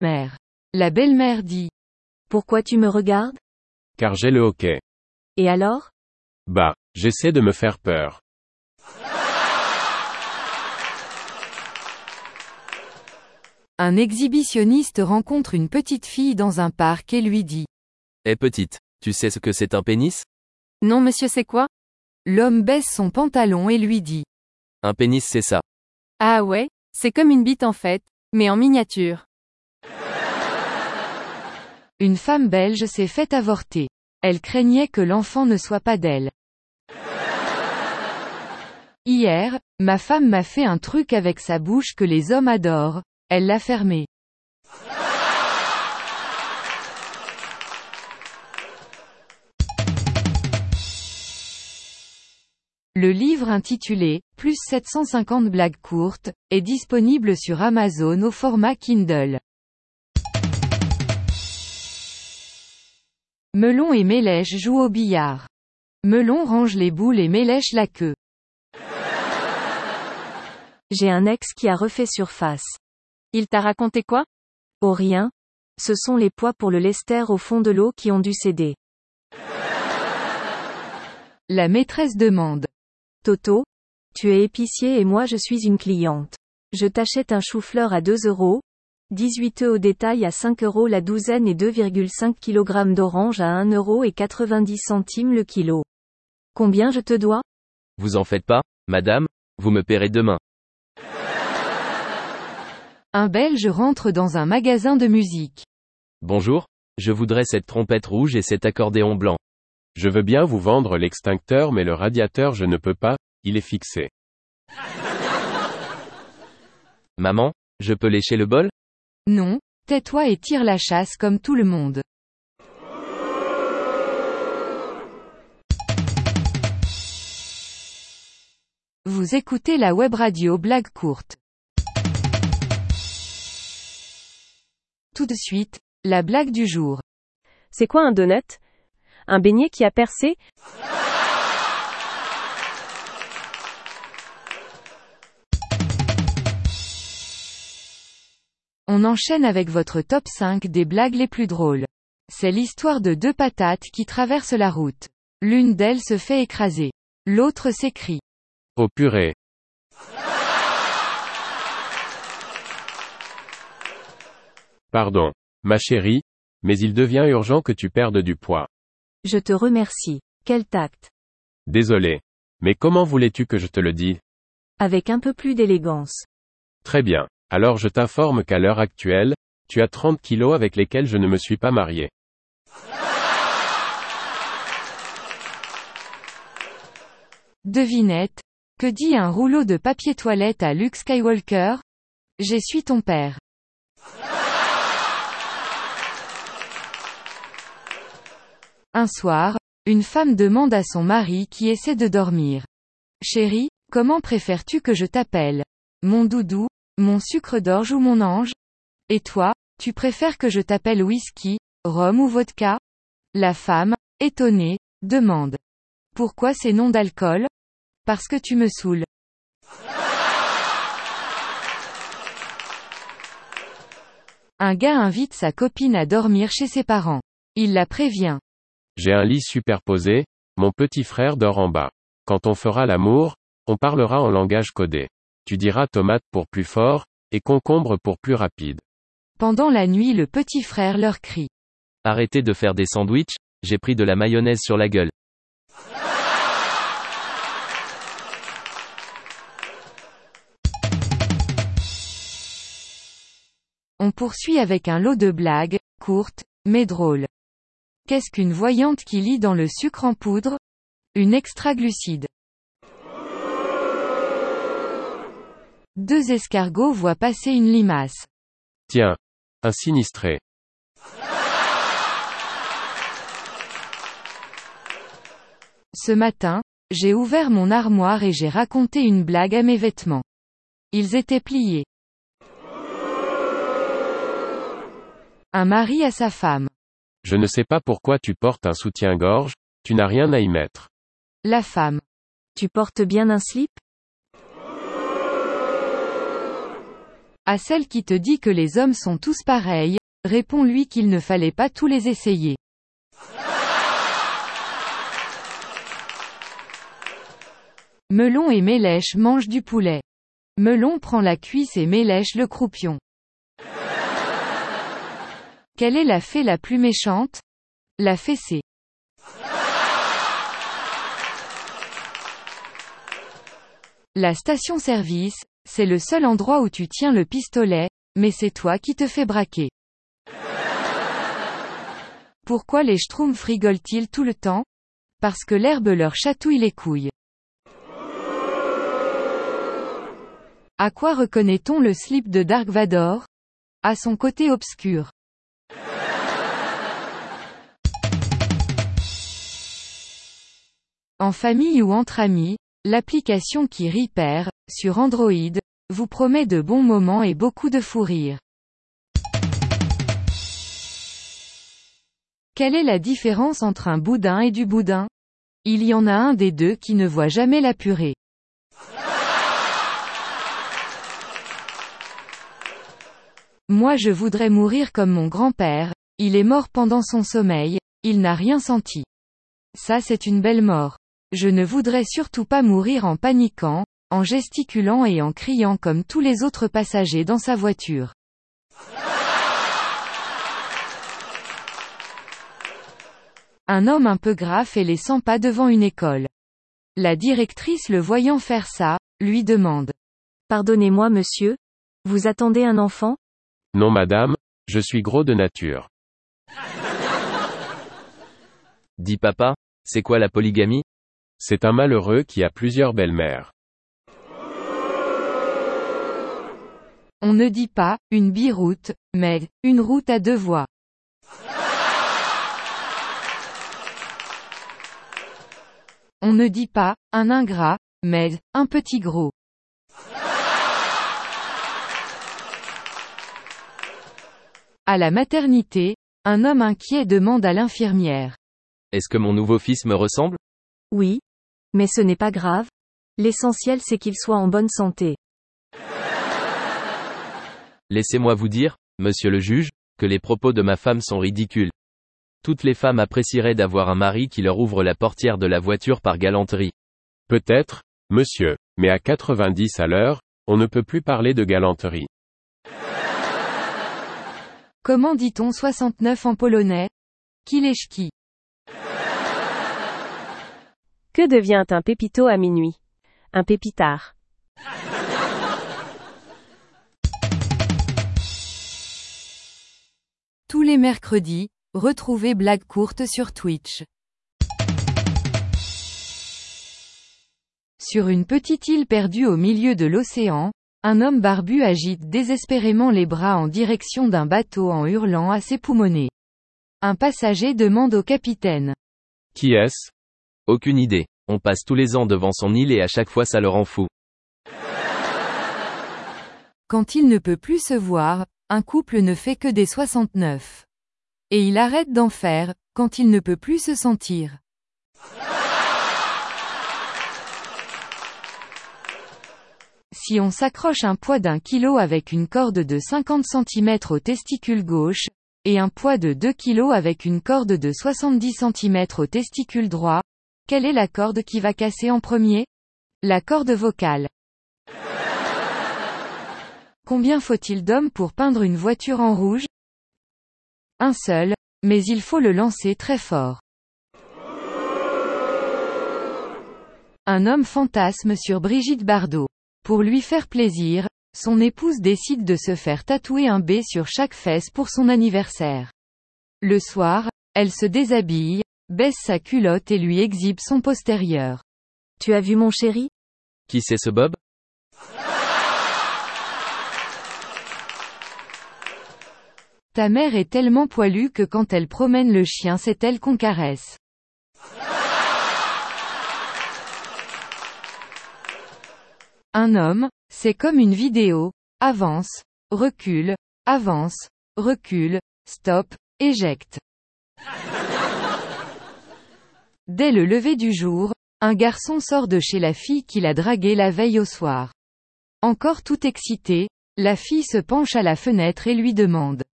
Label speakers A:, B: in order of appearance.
A: Mère. La belle-mère dit.
B: Pourquoi tu me regardes?
C: Car j'ai le hoquet.
B: Et alors?
C: Bah, j'essaie de me faire peur.
A: Un exhibitionniste rencontre une petite fille dans un parc et lui dit.
D: Eh petite, tu sais ce que c'est un pénis?
A: Non monsieur c'est quoi? L'homme baisse son pantalon et lui dit.
D: Un pénis c'est ça.
A: Ah ouais, c'est comme une bite en fait, mais en miniature. Une femme belge s'est fait avorter. Elle craignait que l'enfant ne soit pas d'elle. Hier, ma femme m'a fait un truc avec sa bouche que les hommes adorent, elle l'a fermé. Le livre intitulé « Plus 750 blagues courtes » est disponible sur Amazon au format Kindle. Melon et Mélèche jouent au billard. Melon range les boules et Mélèche la queue.
B: J'ai un ex qui a refait surface.
A: Il t'a raconté quoi?
B: Oh rien. Ce sont les poids pour le lester au fond de l'eau qui ont dû céder.
A: La maîtresse demande.
B: Toto? Tu es épicier et moi je suis une cliente. Je t'achète un chou-fleur à 2 €, 18 œufs au détail à 5 € la douzaine et 2,5 kg d'oranges à 1,90 € le kilo. Combien je te dois?
D: Vous en faites pas, madame, vous me paierez demain.
A: Un Belge rentre dans un magasin de musique.
D: Bonjour, je voudrais cette trompette rouge et cet accordéon blanc.
C: Je veux bien vous vendre l'extincteur mais le radiateur je ne peux pas, il est fixé.
D: Maman, je peux lécher le bol?
A: Non, tais-toi et tire la chasse comme tout le monde. Vous écoutez la web radio Blague courte. Tout de suite, la blague du jour.
B: C'est quoi un donut? Un beignet qui a percé?
A: On enchaîne avec votre top 5 des blagues les plus drôles. C'est l'histoire de deux patates qui traversent la route. L'une d'elles se fait écraser. L'autre s'écrie.
C: Oh purée. Pardon, ma chérie, mais il devient urgent que tu perdes du poids.
B: Je te remercie. Quel tact.
C: Désolé. Mais comment voulais-tu que je te le dise?
B: Avec un peu plus d'élégance.
C: Très bien. Alors je t'informe qu'à l'heure actuelle, tu as 30 kilos avec lesquels je ne me suis pas marié.
A: Devinette. Que dit un rouleau de papier toilette à Luke Skywalker? J'essuie ton père. Un soir, une femme demande à son mari qui essaie de dormir. Chérie, comment préfères-tu que je t'appelle? Mon doudou, mon sucre d'orge ou mon ange? Et toi, tu préfères que je t'appelle whisky, rhum ou vodka? La femme, étonnée, demande. Pourquoi ces noms d'alcool? Parce que tu me saoules. Un gars invite sa copine à dormir chez ses parents. Il la prévient.
C: J'ai un lit superposé, mon petit frère dort en bas. Quand on fera l'amour, on parlera en langage codé. Tu diras tomate pour plus fort, et concombre pour plus rapide.
A: Pendant la nuit le petit frère leur crie.
D: Arrêtez de faire des sandwichs, j'ai pris de la mayonnaise sur la gueule.
A: On poursuit avec un lot de blagues, courtes, mais drôles. Qu'est-ce qu'une voyante qui lit dans le sucre en poudre? Une extra-glucide. Deux escargots voient passer une limace.
C: Tiens. Un sinistré.
A: Ce matin, j'ai ouvert mon armoire et j'ai raconté une blague à mes vêtements. Ils étaient pliés. Un mari à sa femme.
C: Je ne sais pas pourquoi tu portes un soutien-gorge, tu n'as rien à y mettre.
A: La femme.
B: Tu portes bien un slip?
A: À celle qui te dit que les hommes sont tous pareils, réponds-lui qu'il ne fallait pas tous les essayer. Melon et Mélèche mangent du poulet. Melon prend la cuisse et Mélèche le croupion. Quelle est la fée la plus méchante? La fessée. La station-service, c'est le seul endroit où tu tiens le pistolet, mais c'est toi qui te fais braquer. Pourquoi les schtroumpfs rigolent-ils tout le temps? Parce que l'herbe leur chatouille les couilles. À quoi reconnaît-on le slip de Dark Vador? À son côté obscur. En famille ou entre amis, l'application qui Repair, sur Android, vous promet de bons moments et beaucoup de fou rire. Quelle est la différence entre un boudin et du boudin? Il y en a un des deux qui ne voit jamais la purée. Moi je voudrais mourir comme mon grand-père, il est mort pendant son sommeil, il n'a rien senti. Ça c'est une belle mort. Je ne voudrais surtout pas mourir en paniquant, en gesticulant et en criant comme tous les autres passagers dans sa voiture. Un homme un peu gras fait les 100 pas devant une école. La directrice le voyant faire ça, lui demande.
B: Pardonnez-moi monsieur? Vous attendez un enfant?
C: Non madame, je suis gros de nature.
D: Dis papa, c'est quoi la polygamie?
C: C'est un malheureux qui a plusieurs belles-mères.
A: On ne dit pas, une biroute, mais, une route à deux voies. On ne dit pas, un ingrat, mais, un petit gros. À la maternité, un homme inquiet demande à l'infirmière.
D: Est-ce que mon nouveau fils me ressemble?
B: Oui. Mais ce n'est pas grave. L'essentiel c'est qu'il soit en bonne santé.
D: Laissez-moi vous dire, monsieur le juge, que les propos de ma femme sont ridicules. Toutes les femmes apprécieraient d'avoir un mari qui leur ouvre la portière de la voiture par galanterie.
C: Peut-être, monsieur, mais à 90 à l'heure, on ne peut plus parler de galanterie.
A: Comment dit-on 69 en polonais? Kileszki.
B: Que devient un pépito à minuit? Un pépitard.
A: Tous les mercredis, retrouvez Blague courte sur Twitch. Sur une petite île perdue au milieu de l'océan, un homme barbu agite désespérément les bras en direction d'un bateau en hurlant à ses poumonnets. Un passager demande au capitaine.
C: Qui est-ce?
D: Aucune idée. On passe tous les ans devant son île et à chaque fois ça le rend fou.
A: Quand il ne peut plus se voir, un couple ne fait que des 69. Et il arrête d'en faire, quand il ne peut plus se sentir. Si on s'accroche un poids d'1 kg avec une corde de 50 cm au testicule gauche, et un poids de 2 kg avec une corde de 70 cm au testicule droit, quelle est la corde qui va casser en premier? La corde vocale. Combien faut-il d'hommes pour peindre une voiture en rouge? Un seul, mais il faut le lancer très fort. Un homme fantasme sur Brigitte Bardot. Pour lui faire plaisir, son épouse décide de se faire tatouer un B sur chaque fesse pour son anniversaire. Le soir, elle se déshabille, baisse sa culotte et lui exhibe son postérieur.
B: Tu as vu mon chéri?
D: Qui c'est ce Bob?
A: Ta mère est tellement poilue que quand elle promène le chien c'est elle qu'on caresse. Un homme, c'est comme une vidéo, avance, recule, stop, éjecte. Dès le lever du jour, un garçon sort de chez la fille qu'il a draguée la veille au soir. Encore tout excité, La fille se penche à la fenêtre et lui demande.